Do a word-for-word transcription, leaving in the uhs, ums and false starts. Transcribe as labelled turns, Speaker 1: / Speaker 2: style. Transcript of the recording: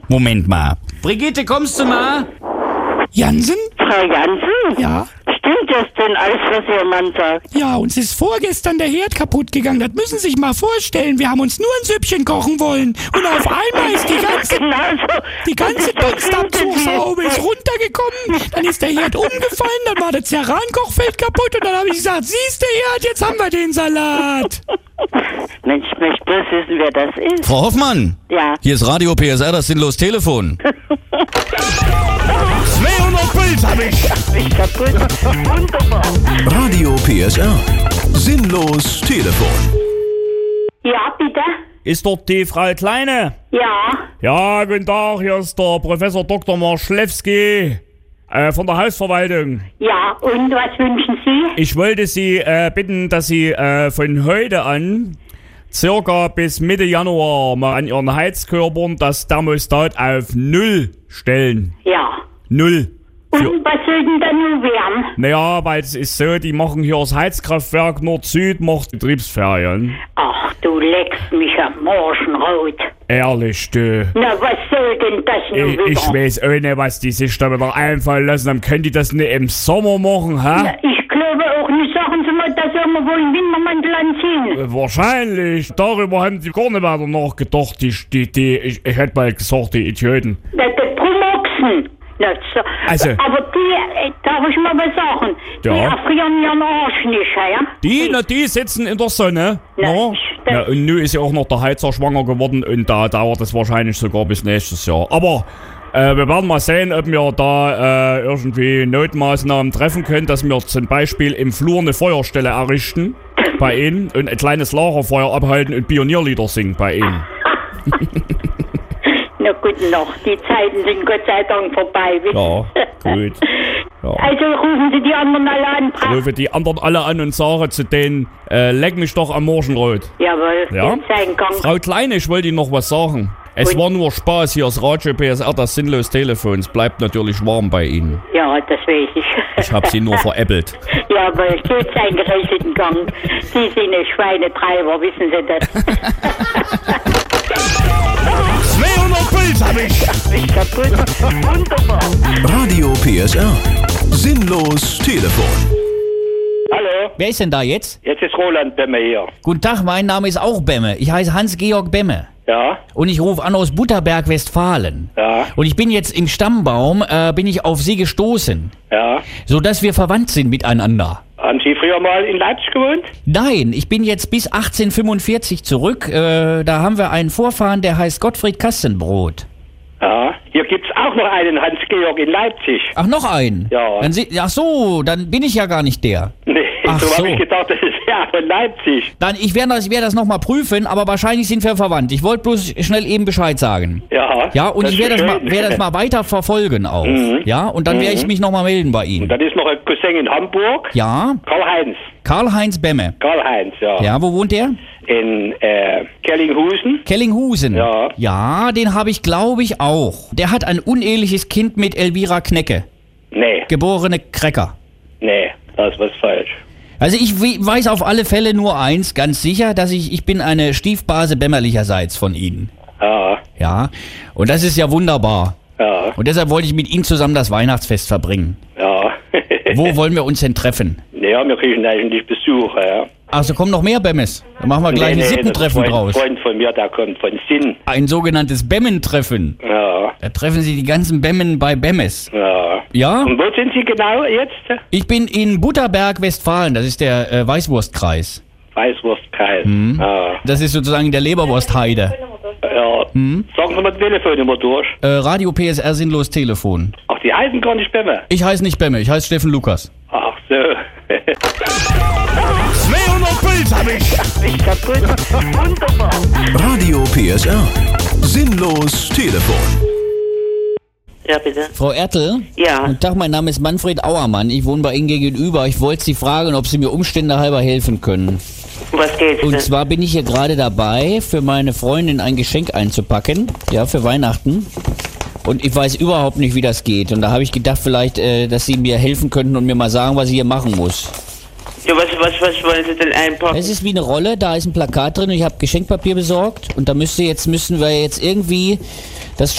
Speaker 1: Moment mal. Brigitte, kommst du mal?
Speaker 2: Jansen?
Speaker 3: Frau Jansen?
Speaker 2: Ja?
Speaker 3: Stimmt das denn alles, was Ihr Mann sagt?
Speaker 2: Ja, uns ist vorgestern der Herd kaputt gegangen. Das müssen Sie sich mal vorstellen. Wir haben uns nur ein Süppchen kochen wollen. Und auf einmal ist die ganze,
Speaker 3: Genau so.
Speaker 2: die ganze Dingsabzugshaube ist runtergekommen. Dann ist der Herd umgefallen, dann war das Ceran-Kochfeld kaputt. Und dann habe ich gesagt, siehst du Herd, jetzt haben wir den Salat.
Speaker 3: Mensch, ich möchte bloß wissen, wer das ist.
Speaker 1: Frau Hoffmann?
Speaker 3: Ja.
Speaker 1: Hier ist Radio P S R, das sinnlos Telefon.
Speaker 2: zweihundert Puls hab ich.
Speaker 3: Ich kaputt. Wunderbar.
Speaker 4: Radio P S R. Sinnlos Telefon.
Speaker 3: Ja, bitte?
Speaker 5: Ist dort die Frau Kleine?
Speaker 3: Ja.
Speaker 5: Ja, guten Tag, hier ist der Professor Doktor Marschlewski äh, von der Hausverwaltung.
Speaker 3: Ja, und was wünschen Sie?
Speaker 5: Ich wollte Sie äh, bitten, dass Sie äh, von heute an circa bis Mitte Januar mal an Ihren Heizkörpern das Thermostat auf Null stellen.
Speaker 3: Ja.
Speaker 5: Null.
Speaker 3: Und was soll denn da nun werden?
Speaker 5: Naja, weil es ist so, die machen hier das Heizkraftwerk Nord-Süd, macht Betriebsferien.
Speaker 3: Ach, du leckst mich am Morgenrot.
Speaker 5: Ehrlich, du.
Speaker 3: Na, was soll denn das nun
Speaker 5: Ich,
Speaker 3: wieder?
Speaker 5: ich weiß auch nicht, was die sich da wieder einfallen lassen. Dann können die das nicht im Sommer machen,
Speaker 3: Na,
Speaker 5: hä?
Speaker 3: ich glaube auch nicht, sagen Sie mal, da soll man wohl einen Wintermantel anziehen.
Speaker 5: Wahrscheinlich. Darüber haben die gar nicht weiter nachgedacht, die, die, die ich, ich hätte mal gesagt, die Idioten.
Speaker 3: Na, der Promoxen. Na, so.
Speaker 5: Also-
Speaker 3: Aber die, äh, darf ich mal was sagen?
Speaker 5: Ja.
Speaker 3: Die erfrieren ihren Arsch nicht, ja?
Speaker 5: Die, na, die sitzen in der Sonne.
Speaker 3: Na,
Speaker 5: Ja.
Speaker 3: ich-
Speaker 5: Ja, und nun ist ja auch noch der Heizer schwanger geworden und da dauert es wahrscheinlich sogar bis nächstes Jahr. Aber äh, wir werden mal sehen, ob wir da äh, irgendwie Notmaßnahmen treffen können, dass wir zum Beispiel im Flur eine Feuerstelle errichten bei Ihnen und ein kleines Lagerfeuer abhalten und Pionierlieder singen bei Ihnen.
Speaker 3: Na gut, noch. Die Zeiten sind Gott sei Dank vorbei. wissen
Speaker 5: Ja,
Speaker 3: Sie.
Speaker 5: gut. Ja.
Speaker 3: Also rufen Sie die anderen alle an.
Speaker 5: Ich rufe die anderen alle an und sage zu denen, äh, leck mich doch am Morgenrot.
Speaker 3: Jawohl,
Speaker 5: Ja?
Speaker 3: den sein Gang.
Speaker 5: Frau Kleine, ich wollte Ihnen noch was sagen. Es
Speaker 3: Gut.
Speaker 5: war nur Spaß, hier ist Radio P S R, das sinnlos Telefon. Es bleibt natürlich warm bei Ihnen.
Speaker 3: Ja, das weiß ich.
Speaker 5: Ich habe Sie nur veräppelt.
Speaker 3: Ja, aber es geht seinen geregelten Gang. Sie sind ein Schweinetreiber, wissen Sie das?
Speaker 2: zweihundert Puls hab ich.
Speaker 3: Ich kaputt. Wunderbar.
Speaker 4: Radio P S R. Sinnlos Telefon.
Speaker 6: Hallo,
Speaker 1: Wer ist denn da jetzt?
Speaker 6: jetzt ist Roland Bemme hier.
Speaker 1: Guten Tag, mein Name ist auch Bemme. Ich heiße Hans-Georg Bemme.
Speaker 6: Ja,
Speaker 1: Und ich rufe an aus Butterberg, Westfalen.
Speaker 6: ja,
Speaker 1: Und ich bin jetzt im Stammbaum, äh, bin ich auf Sie gestoßen.
Speaker 6: ja.
Speaker 1: Sodass wir verwandt sind miteinander.
Speaker 6: Haben Sie früher mal in Leipzig gewohnt?
Speaker 1: Nein, ich bin jetzt bis achtzehnhundertfünfundvierzig zurück. Äh, da haben wir einen Vorfahren, der heißt Gottfried Kastenbrot.
Speaker 6: Ja. Hier gibt's auch noch einen Hans-Georg in Leipzig.
Speaker 1: Ach, noch einen?
Speaker 6: Ja.
Speaker 1: Dann, si- ach so, dann bin ich ja gar nicht der.
Speaker 6: Nee,
Speaker 1: Ach
Speaker 6: so,
Speaker 1: so.
Speaker 6: habe ich gedacht, das ist ja von Leipzig.
Speaker 1: Dann, ich werde das, ich werd das nochmal prüfen, aber wahrscheinlich sind wir verwandt. Ich wollte bloß schnell eben Bescheid sagen.
Speaker 6: Ja.
Speaker 1: Ja, und
Speaker 6: das
Speaker 1: ich
Speaker 6: ist
Speaker 1: werde das, mal,
Speaker 6: schön.
Speaker 1: werd das mal weiter verfolgen auch.
Speaker 6: Mhm.
Speaker 1: Ja, und dann werde ich mich nochmal melden bei Ihnen.
Speaker 6: Dann ist noch ein Cousin in Hamburg.
Speaker 1: Ja,
Speaker 6: Karl-Heinz.
Speaker 1: Karl-Heinz Bemme.
Speaker 6: Karl-Heinz, ja.
Speaker 1: Ja, wo wohnt der?
Speaker 6: In äh, Kellinghusen.
Speaker 1: Kellinghusen.
Speaker 6: Ja.
Speaker 1: Ja, den habe ich, glaube ich, auch. Der hat ein uneheliches Kind mit Elvira Knecke.
Speaker 6: Nee,
Speaker 1: Geborene Krecker.
Speaker 6: nee, da ist was falsch.
Speaker 1: Also ich we- weiß auf alle Fälle nur eins, ganz sicher, dass ich, ich bin eine Stiefbase Bämmerlicherseits von Ihnen.
Speaker 6: Ja,
Speaker 1: Ja, und das ist ja wunderbar.
Speaker 6: ja,
Speaker 1: Und deshalb wollte ich mit Ihnen zusammen das Weihnachtsfest verbringen.
Speaker 6: ja.
Speaker 1: Wo wollen wir uns denn treffen?
Speaker 6: Ja, wir kriegen eigentlich Besuch, ja.
Speaker 1: Ach, so kommen noch mehr Bämmes. Dann machen wir gleich
Speaker 6: Nee,
Speaker 1: ein
Speaker 6: nee,
Speaker 1: Sippentreffen
Speaker 6: das ist ein
Speaker 1: draus.
Speaker 6: Freund, Freund von mir, der kommt von Sinn.
Speaker 1: Ein sogenanntes Bämmentreffen.
Speaker 6: Ja,
Speaker 1: Da treffen Sie die ganzen Bämmen bei Bämmes.
Speaker 6: ja.
Speaker 1: Ja?
Speaker 6: Und wo sind Sie genau jetzt?
Speaker 1: Ich bin in Butterberg, Westfalen. Das ist der äh, Weißwurstkreis.
Speaker 6: Weißwurstkreis.
Speaker 1: Mhm.
Speaker 6: Ja.
Speaker 1: Das ist sozusagen der Leberwurstheide.
Speaker 6: Ja.
Speaker 1: Mhm.
Speaker 6: Sagen Sie mal die Telefonnummer durch.
Speaker 1: Äh, Radio P S R Sinnlos Telefon.
Speaker 6: Ach, die heißen gar nicht Bemme.
Speaker 1: Ich heiße nicht Bämme, ich heiße Steffen Lukas.
Speaker 6: Ach so.
Speaker 2: zweihundert Puls hab ich.
Speaker 3: Ich kaputt. Wunderbar.
Speaker 4: Radio P S R. Sinnlos Telefon.
Speaker 3: Ja, bitte.
Speaker 1: Frau Ertel?
Speaker 3: Ja.
Speaker 1: Guten Tag, mein Name ist Manfred Auermann. Ich wohne bei Ihnen gegenüber. Ich wollte Sie fragen, ob Sie mir Umstände halber helfen können.
Speaker 3: Was geht's
Speaker 1: Und
Speaker 3: denn?
Speaker 1: zwar bin ich hier gerade dabei, für meine Freundin ein Geschenk einzupacken. Ja, für Weihnachten. Und ich weiß überhaupt nicht, wie das geht. Und da habe ich gedacht, vielleicht, äh, dass Sie mir helfen könnten und mir mal sagen, was ich hier machen muss.
Speaker 7: Ja, was, was, was wollen Sie denn einpacken?
Speaker 1: Es ist wie eine Rolle, da ist ein Plakat drin und ich habe Geschenkpapier besorgt. Und da müsste jetzt, müssen wir jetzt irgendwie